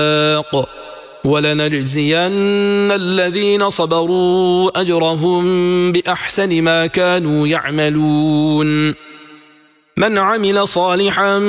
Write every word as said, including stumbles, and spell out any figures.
ولنجزين الذين صبروا أجرهم بأحسن ما كانوا يعملون من عمل صالحا